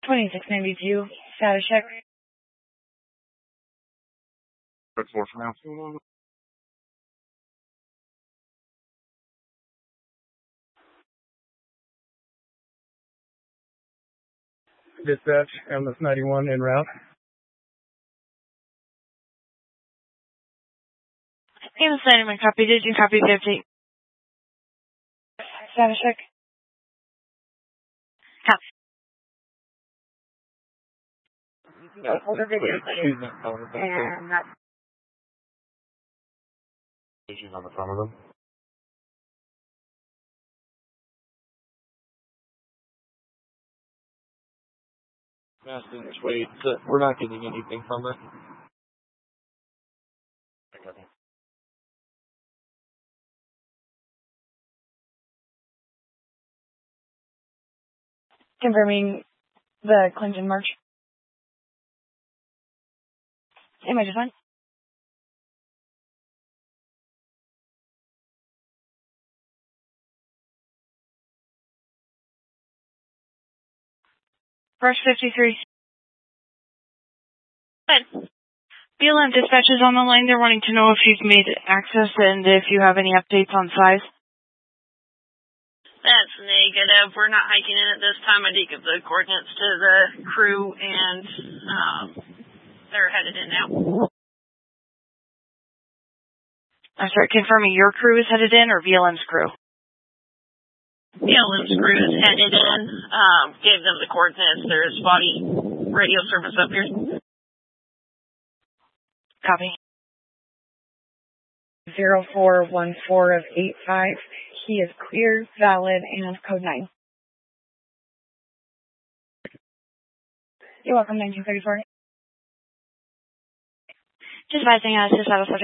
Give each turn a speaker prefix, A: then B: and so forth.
A: 2692, status check.
B: Red 4 for now.
C: Dispatch, MS-91 en route.
A: MS-91, copy. Did you copy the update? Status check. Copy.
B: She's on the front of them.
D: Wait, we're not getting anything from her.
A: Confirming the Clinton March. Image is fine. Brush 53. Good. BLM dispatch is on the line. They're wanting to know if you've made access and if you have any updates on size.
E: That's negative. We're not hiking in at this time. I did give the coordinates to the crew, and they're headed in now.
A: I'm sorry, confirming your crew is headed in or VLM's crew?
E: BLM's crew is headed in. Gave them the coordinates. There's spotty radio service up here.
A: Copy.
F: 0414 of 85. He is clear, valid, and code 9.
A: You're welcome, 1934.
F: Just advising us to settle subject.